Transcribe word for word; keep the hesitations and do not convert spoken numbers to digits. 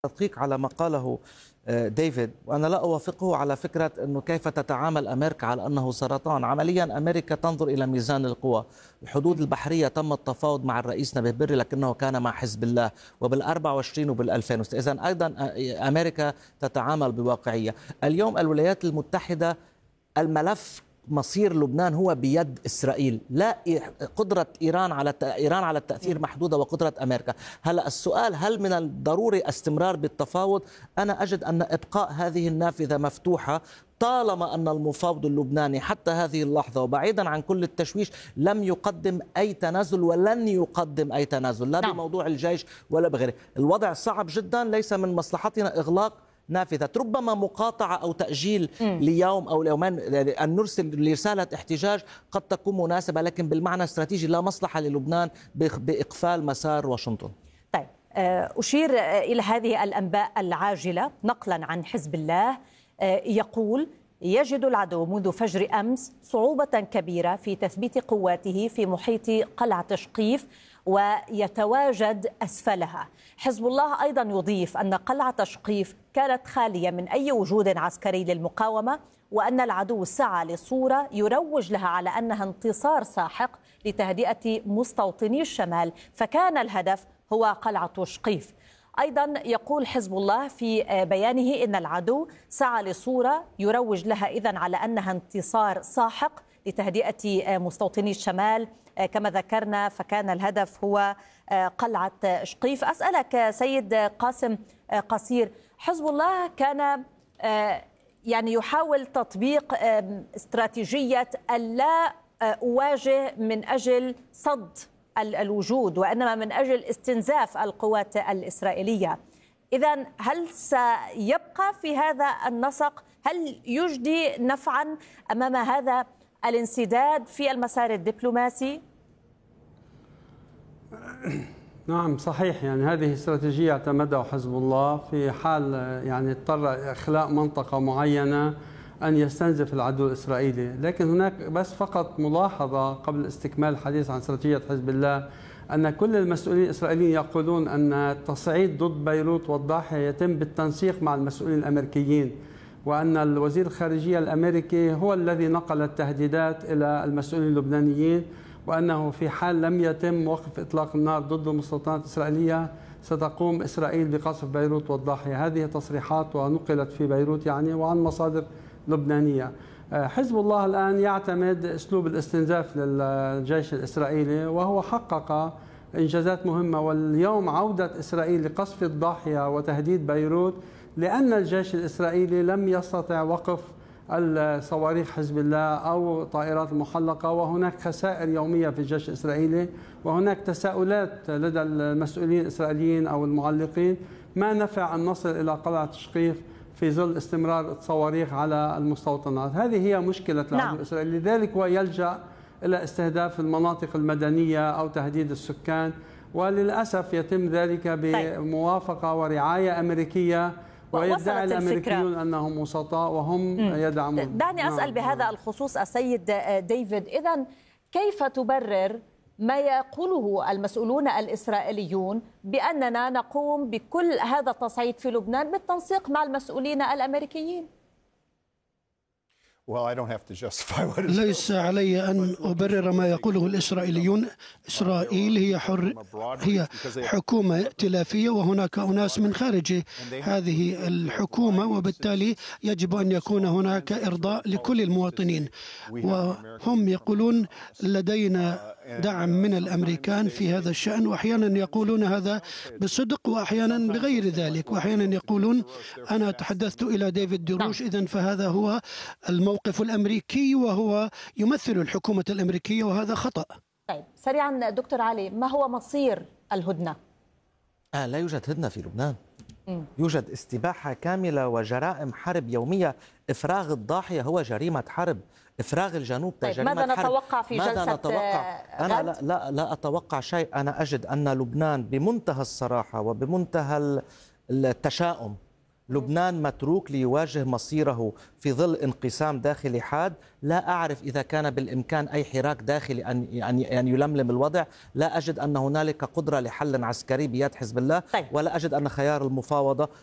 تدقيق على ما قاله ديفيد، وأنا لا أوافقه على فكرة أنه كيف تتعامل أمريكا على أنه سرطان. عمليا أمريكا تنظر إلى ميزان القوى. الحدود البحرية تم التفاوض مع الرئيس نبيه بري لكنه كان مع حزب الله، وبالأربعة وعشرين وبالألفين وستة. إذن أيضا أمريكا تتعامل بواقعية. اليوم الولايات المتحدة الملف مصير لبنان هو بيد إسرائيل، لا قدرة إيران على إيران على التأثير محدودة وقدرة أمريكا. هلا السؤال، هل من الضروري استمرار بالتفاوض؟ أنا أجد أن إبقاء هذه النافذة مفتوحة طالما أن المفاوض اللبناني حتى هذه اللحظة وبعيدا عن كل التشويش لم يقدم أي تنازل ولن يقدم أي تنازل، لا نعم. بموضوع الجيش ولا بغيره. الوضع صعب جدا، ليس من مصلحتنا إغلاق نافذة، ربما مقاطعة أو تأجيل م. ليوم أو ليومين أن نرسل رسالة احتجاج قد تكون مناسبة، لكن بالمعنى الاستراتيجي لا مصلحة للبنان بإقفال مسار واشنطن. طيب، أشير إلى هذه الأنباء العاجلة نقلا عن حزب الله، يقول: يجد العدو منذ فجر أمس صعوبة كبيرة في تثبيت قواته في محيط قلعة شقيف ويتواجد أسفلها. حزب الله أيضا يضيف أن قلعة شقيف كانت خالية من أي وجود عسكري للمقاومة، وأن العدو سعى لصورة يروج لها على أنها انتصار ساحق لتهدئة مستوطني الشمال، فكان الهدف هو قلعة شقيف. أيضا يقول حزب الله في بيانه إن العدو سعى لصورة يروج لها إذن على أنها انتصار ساحق لتهدئة مستوطني الشمال، كما ذكرنا فكان الهدف هو قلعة شقيف. أسألك سيد قاسم قصير، حزب الله كان يعني يحاول تطبيق استراتيجية ألا أواجه من أجل صد الوجود وإنما من أجل استنزاف القوات الإسرائيلية. إذن هل سيبقى في هذا النسق؟ هل يجدي نفعا أمام هذا الانسداد في المسار الدبلوماسي؟ نعم صحيح، يعني هذه استراتيجية اعتمدها حزب الله في حال يعني اضطر إخلاء منطقة معينة أن يستنزف العدو الإسرائيلي. لكن هناك بس فقط ملاحظة قبل استكمال الحديث عن استراتيجية حزب الله، أن كل المسؤولين الإسرائيليين يقولون أن التصعيد ضد بيروت والضاحية يتم بالتنسيق مع المسؤولين الأمريكيين، وأن الوزير الخارجية الأمريكي هو الذي نقل التهديدات إلى المسؤولين اللبنانيين، وأنه في حال لم يتم وقف إطلاق النار ضد المستوطنات الإسرائيلية ستقوم إسرائيل بقصف بيروت والضاحية. هذه تصريحات ونقلت في بيروت يعني وعن مصادر لبنانية. حزب الله الآن يعتمد أسلوب الاستنزاف للجيش الإسرائيلي، وهو حقق إنجازات مهمة. واليوم عودة إسرائيل لقصف الضاحية وتهديد بيروت لأن الجيش الإسرائيلي لم يستطع وقف الصواريخ حزب الله أو طائرات المحلقة، وهناك خسائر يومية في الجيش الإسرائيلي، وهناك تساؤلات لدى المسؤولين الإسرائيليين أو المعلقين ما نفع أن نصل إلى قلعة شقيف في ظل استمرار الصواريخ على المستوطنات. هذه هي مشكلة العدو نعم. الإسرائيلي، لذلك هو يلجأ إلى استهداف المناطق المدنية أو تهديد السكان، وللأسف يتم ذلك بموافقة ورعاية أمريكية، ويدعي الأمريكيون أنهم وسطاء وهم يدعمون. دعني أسأل نعم. بهذا الخصوص السيد ديفيد، إذن كيف تبرر ما يقوله المسؤولون الإسرائيليون بأننا نقوم بكل هذا التصعيد في لبنان بالتنسيق مع المسؤولين الأمريكيين؟ ليس علي أن أبرر ما يقوله الإسرائيليون. إسرائيل هي حر هي حكومة ائتلافية، وهناك أناس من خارج هذه الحكومة، وبالتالي يجب أن يكون هناك إرضاء لكل المواطنين. وهم يقولون لدينا دعم من الأمريكان في هذا الشأن، وأحيانا يقولون هذا بصدق وأحيانا بغير ذلك، وأحيانا يقولون أنا تحدثت إلى ديفيد دروش. إذن فهذا هو الموقف الأمريكي وهو يمثل الحكومة الأمريكية، وهذا خطأ. طيب سريعا دكتور علي، ما هو مصير الهدنة؟ آه لا يوجد هدنة في لبنان. م. يوجد استباحة كاملة وجرائم حرب يومية. إفراغ الضاحية هو جريمة حرب، إفراغ الجنوب طيب جريمة ماذا حرب. نتوقع في ماذا جلسة نتوقع؟ أنا لا, لا, لا أتوقع شيء. أنا أجد أن لبنان بمنتهى الصراحة وبمنتهى التشاؤم لبنان متروك ليواجه مصيره في ظل انقسام داخلي حاد. لا أعرف إذا كان بالإمكان أي حراك داخلي أن أن يلملم الوضع. لا أجد أن هنالك قدرة لحل عسكري بيد حزب الله. طيب. ولا أجد أن خيار المفاوضة